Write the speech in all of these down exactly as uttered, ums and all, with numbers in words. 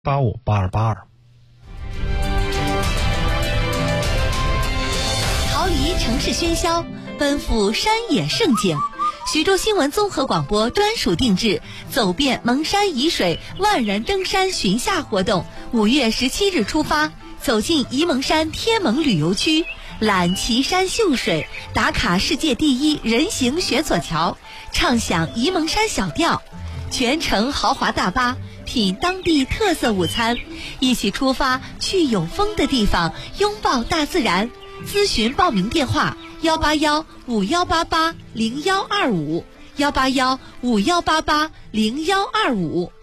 八五八二八二。 逃离城市喧嚣，奔赴山野胜景。徐州新闻综合广播专属定制走遍蒙山沂水万人登山巡夏活动，五月十七日出发，走进沂蒙山天蒙旅游区，览奇山秀水，打卡世界第一人行雪索桥，畅享沂蒙山小调，全程豪华大巴，品当地特色午餐，一起出发去有风的地方，拥抱大自然。咨询报名电话：幺八幺五幺八八零幺二五，幺八幺五幺八八零幺二五。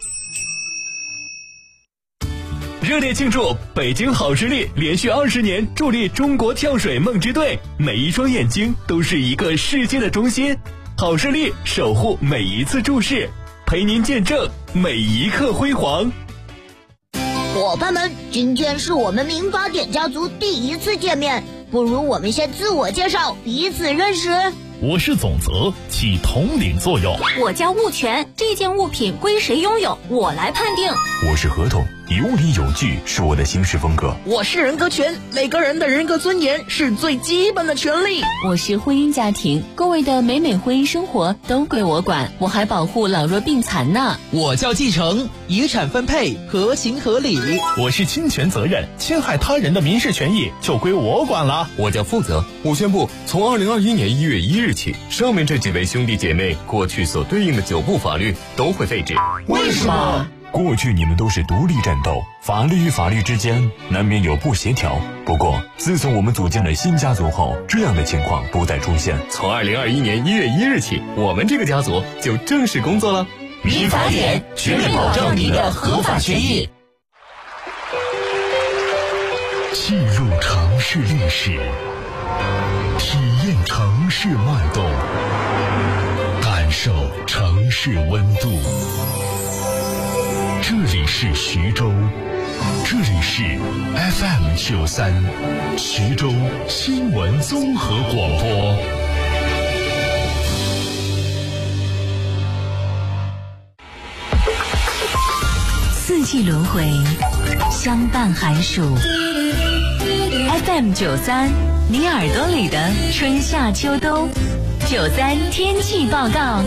热烈庆祝北京好视力连续二十年助力中国跳水梦之队，每一双眼睛都是一个世界的中心。好视力守护每一次注视，陪您见证每一刻辉煌。 伙伴们，今天是我们民法典家族第一次见面，不如我们先自我介绍，彼此认识。 我是总则，起统领作用。 我叫物权，这件物品归谁拥有，我来判定。 我是合同，有理有据是我的行事风格。 我是人格权，每个人的人格尊严是最基本的权利。 我是婚姻家庭，各位的美美婚姻生活都归我管，我还保护老弱病残呢。 我叫继承，遗产分配合情合理。 我是侵权责任，侵害他人的民事权益就归我管了。 我叫负责，我宣布从二零二一年一月一日起，上面这几位兄弟姐妹过去所对应的九部法律都会废止。 为什么？ 过去你们都是独立战斗，法律与法律之间难免有不协调。不过自从我们组建了新家族后，这样的情况不再出现。从二零二一年一月一日起，我们这个家族就正式工作了。 民法典全面保障你的合法权益。 记录城市历史，体验城市脉动，感受城市温度。这里是徐州，这里是 F M 九三，徐州新闻综合广播。 四季轮回，相伴寒暑。F M 九三，你耳朵里的春夏秋冬。九三天气报告。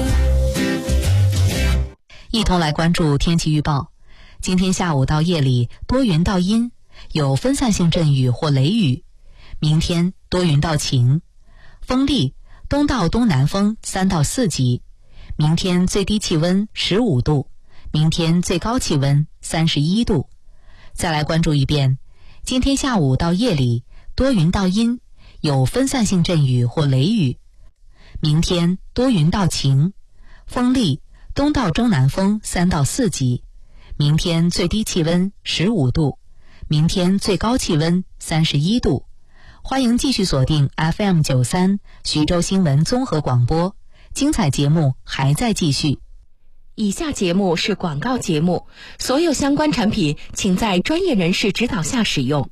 一同来关注天气预报。今天下午到夜里多云到阴，有分散性阵雨或雷雨。明天多云到晴，风力东到东南风三到四级。明天最低气温十五度，明天最高气温三十一度。再来关注一遍，今天下午到夜里多云到阴，有分散性阵雨或雷雨。明天多云到晴，风力东到中南风三到四级。明天最低气温十五度，明天最高气温三十一度。欢迎继续锁定 F M 九三徐州新闻综合广播，精彩节目还在继续。 以下节目是广告节目，所有相关产品请在专业人士指导下使用。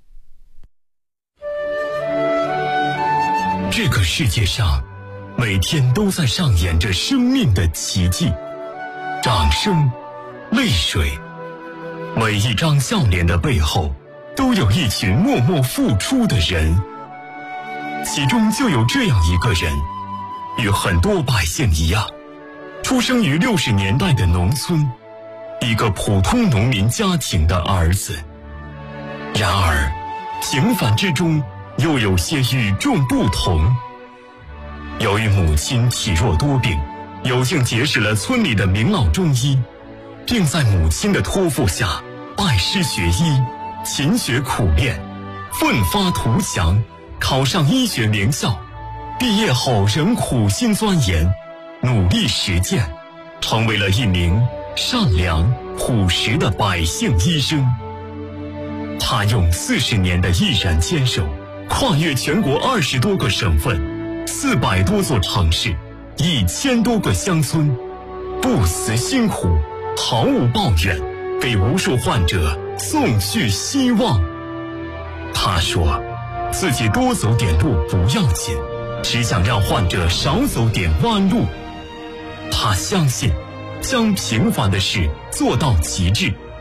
这个世界上每天都在上演着生命的奇迹，掌声，泪水，每一张笑脸的背后都有一群默默付出的人，其中就有这样一个人，与很多百姓一样，出生于六十年代的农村，一个普通农民家庭的儿子。然而平凡之中又有些与众不同。由于母亲体弱多病，有幸结识了村里的名老中医，并在母亲的托付下拜师学医，勤学苦练，奋发图强，考上医学名校。毕业后仍苦心钻研，努力实践，成为了一名善良朴实的百姓医生。他用四十年的毅然坚守，跨越全国二十多个省份，四百多座城市，一千多个乡村，不辞辛苦，毫无抱怨，给无数患者送去希望。他说自己多走点路不要紧，只想让患者少走点弯路。他相信将平凡的事做到极致，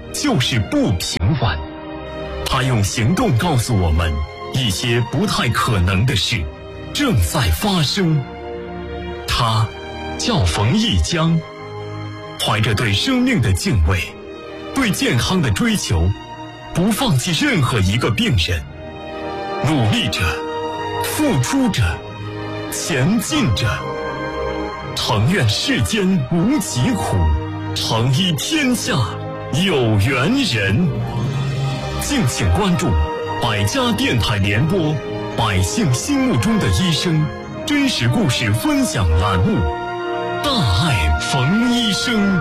就是不平凡。他用行动告诉我们，一些不太可能的事正在发生。他叫冯翊江，怀着对生命的敬畏，对健康的追求，不放弃任何一个病人，努力着，付出着，前进着。诚愿世间无疾苦，诚医天下有缘人。敬请关注百家电台联播百姓心目中的医生真实故事分享栏目，大爱冯医生。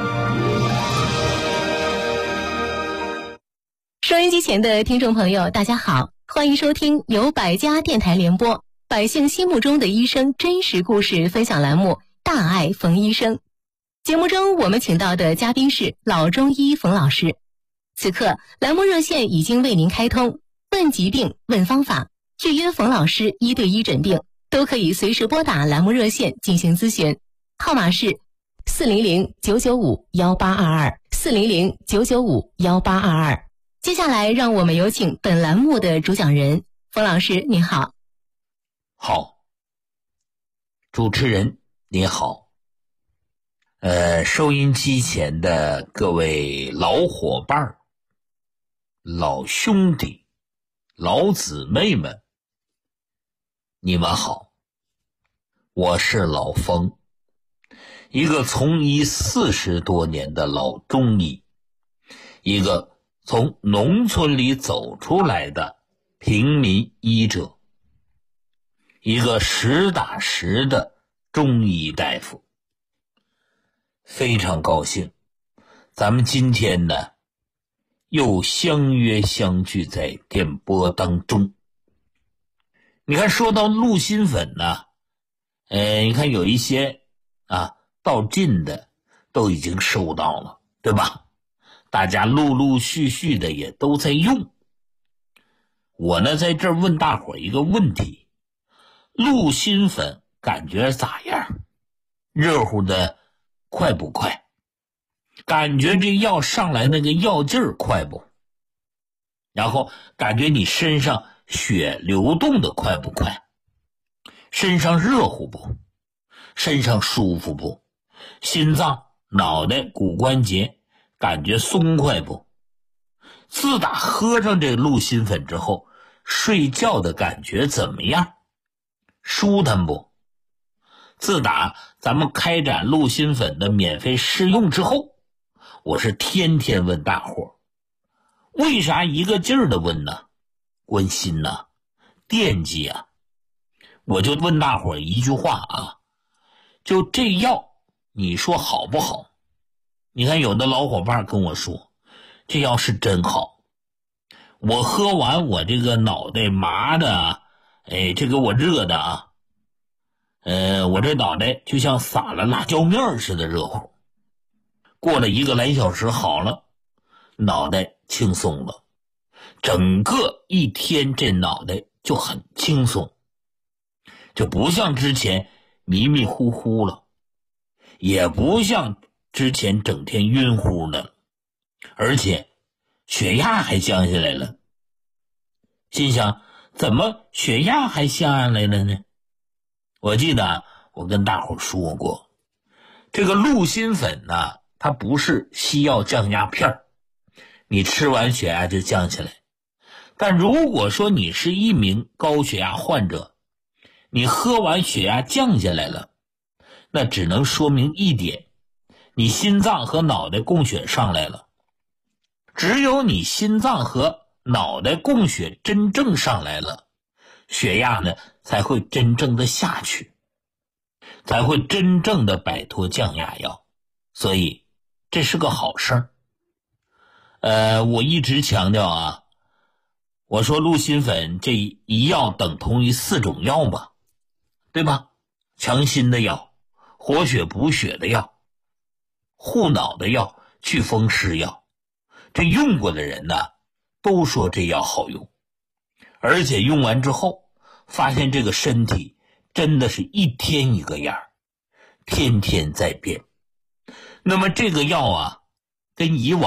收音机前的听众朋友大家好，欢迎收听由百家电台联播百姓心目中的医生真实故事分享栏目，大爱冯医生。节目中我们请到的嘉宾是老中医冯老师。此刻栏目热线已经为您开通，问疾病问方法，预约冯老师一对一诊病，都可以随时拨打栏目热线进行咨询，号码是四零零九九五幺八二二四零零九九五幺八二二。接下来让我们有请本栏目的主讲人冯老师，您好。 好，主持人你好，呃，收音机前的各位老伙伴、老兄弟、老姊妹们，你们好，我是老冯，一个从医四十多年的老中医，一个从农村里走出来的平民医者，一个实打实的中医大夫。非常高兴，咱们今天呢又相约相聚在电波当中。你看，说到鹿心粉呢，呃，你看有一些啊到近的都已经收到了，对吧？大家陆陆续续的也都在用。我呢在这儿问大伙一个问题，鹿心粉感觉咋样？热乎的快不快？感觉这药上来那个药劲儿快不？然后感觉你身上血流动的快不快？身上热乎不？身上舒服不？心脏、脑袋、骨关节感觉松快不？自打喝上这鹿心粉之后，睡觉的感觉怎么样？舒坦不？自打咱们开展鹿心粉的免费试用之后，我是天天问大伙，为啥一个劲儿的问呢？关心呢，惦记啊。我就问大伙一句话啊，就这药你说好不好？你看有的老伙伴跟我说，这药是真好，我喝完我这个脑袋麻的啊，哎，这给我热的啊，呃，我这脑袋就像撒了辣椒面似的热乎，过了一个来小时好了，脑袋轻松了，整个一天这脑袋就很轻松，就不像之前迷迷糊糊了，也不像之前整天晕乎的，而且血压还降下来了。心想，怎么血压还降下来了呢？我记得我跟大伙说过，这个鹿心粉呢，它不是西药降压片，你吃完血压就降下来。但如果说你是一名高血压患者，你喝完血压降下来了，那只能说明一点，你心脏和脑袋供血上来了。只有你心脏和脑袋供血真正上来了，血压呢才会真正的下去，才会真正的摆脱降压药。所以这是个好事儿。呃，我一直强调啊，我说鹿心粉这一药等同于四种药吧，对吧？强心的药，活血补血的药，护脑的药，祛风湿药。这用过的人呢，都说这药好用，而且用完之后发现这个身体真的是一天一个样，天天在变。那么这个药啊，跟以往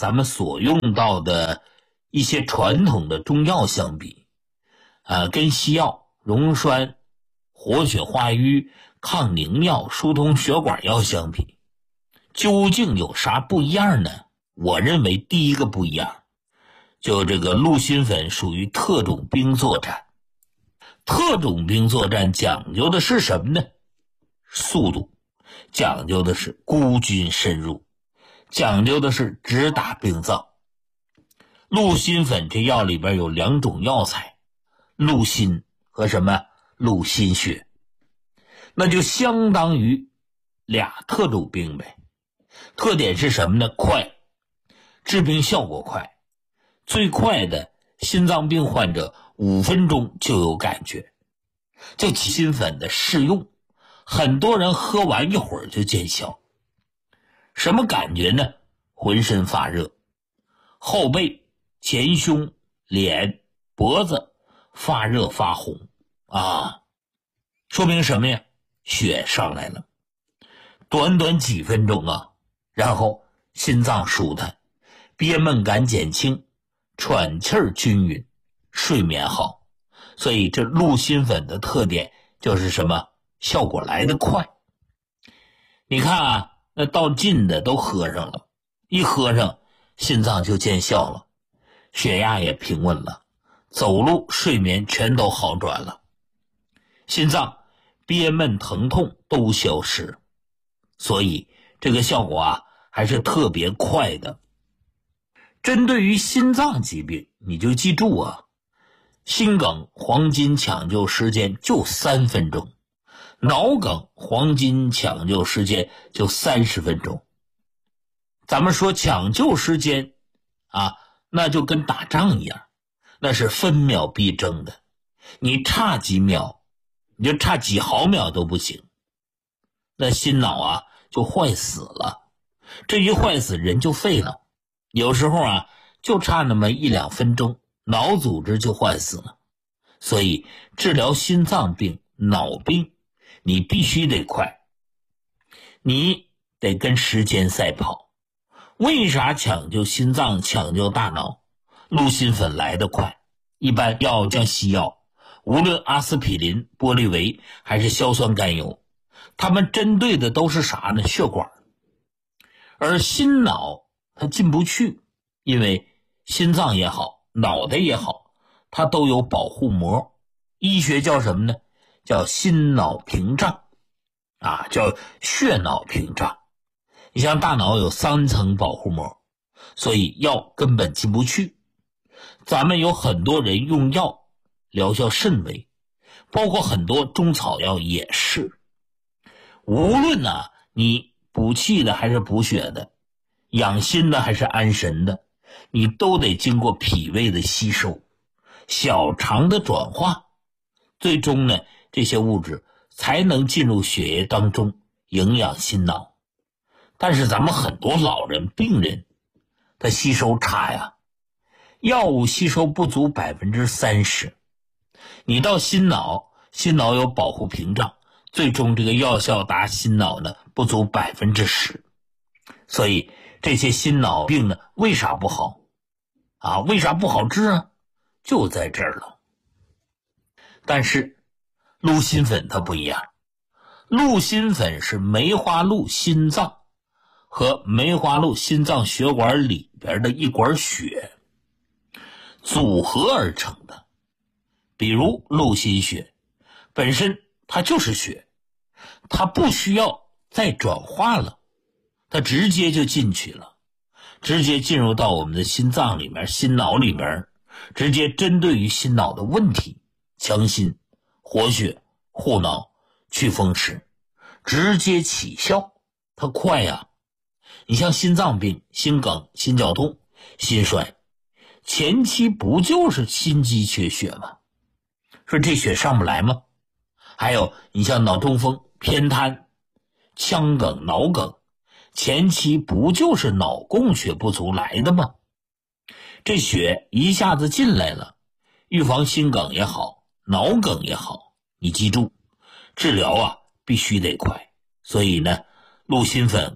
咱们所用到的一些传统的中药相比，呃，跟西药、溶栓、活血化瘀、抗凝药、疏通血管药相比，究竟有啥不一样呢？我认为第一个不一样，就这个鹿心粉属于特种兵作战。特种兵作战讲究的是什么呢？速度，讲究的是孤军深入，讲究的是直打病灶。鹿心粉这药里边有两种药材，鹿心和什么鹿心血，那就相当于俩特种兵呗。特点是什么呢？快，治病效果快，最快的心脏病患者五分钟就有感觉。这心粉的适用，很多人喝完一会儿就见效。什么感觉呢？浑身发热，后背、前胸、脸、脖子发热发红啊，说明什么呀？血上来了。短短几分钟啊，然后心脏舒坦，憋闷感减轻，喘气儿均匀，睡眠好。所以这鹿心粉的特点就是什么？效果来得快。你看啊，那到近的都喝上了，一喝上心脏就见效了，血压也平稳了，走路睡眠全都好转了，心脏憋闷疼痛都消失。所以这个效果啊还是特别快的。针对于心脏疾病，你就记住啊，心梗黄金抢救时间就三分钟，脑梗黄金抢救时间就三十分钟。咱们说抢救时间啊，那就跟打仗一样，那是分秒必争的，你差几秒，你就差几毫秒都不行，那心脑啊就坏死了。这一坏死人就废了，有时候啊就差那么一两分钟，脑组织就坏死了。所以治疗心脏病、脑病，你必须得快，你得跟时间赛跑。为啥抢救心脏、抢救大脑，鹿心粉来得快？一般药像西药，无论阿司匹林、玻利维还是硝酸甘油，它们针对的都是啥呢？血管。而心脑它进不去，因为心脏也好，脑袋也好，它都有保护膜，医学叫什么呢？叫心脑屏障啊，叫血脑屏障。你像大脑有三层保护膜，所以药根本进不去。咱们有很多人用药疗效甚微，包括很多中草药也是。无论呢、啊、你补气的还是补血的，养心的还是安神的，你都得经过脾胃的吸收，小肠的转化，最终呢这些物质才能进入血液当中，营养心脑。但是咱们很多老人病人他吸收差呀，药物吸收不足 百分之三十， 你到心脑，心脑有保护屏障，最终这个药效达心脑呢不足 百分之十。 所以这些心脑病呢为啥不好啊？为啥不好治啊？就在这儿了。但是鹿心粉它不一样，鹿心粉是梅花鹿心脏和梅花鹿心脏血管里边的一管血组合而成的。比如鹿心血本身它就是血，它不需要再转化了，它直接就进去了，直接进入到我们的心脏里面、心脑里面，直接针对于心脑的问题，强心、活血、护脑、去风湿，直接起效。它快呀、啊！你像心脏病、心梗、心绞痛、心衰，前期不就是心肌缺血吗？说这血上不来吗？还有你像脑中风、偏瘫、腔梗、脑梗，前期不就是脑供血不足来的吗？这血一下子进来了，预防心梗也好，脑梗也好，你记住，治疗啊必须得快。所以呢，鹿心粉